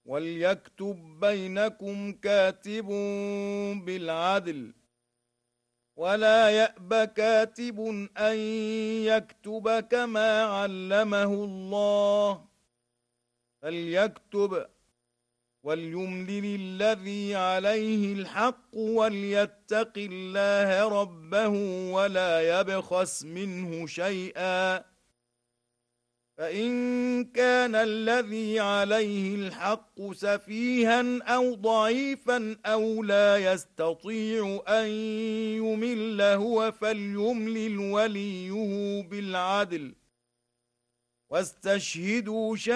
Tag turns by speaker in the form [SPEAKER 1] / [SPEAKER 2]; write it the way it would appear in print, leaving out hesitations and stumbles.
[SPEAKER 1] وليكتب بينكم كاتب بالعدل ولا يأب كاتب أن يكتب كما علمه الله فليكتب وليملل الذي عليه الحق وليتق الله ربه ولا يبخس منه شيئا فإن كان الذي عليه الحق سفيها أو ضعيفا أو لا يستطيع أن يمل هو فليملل وليه بالعدل واستشهدوا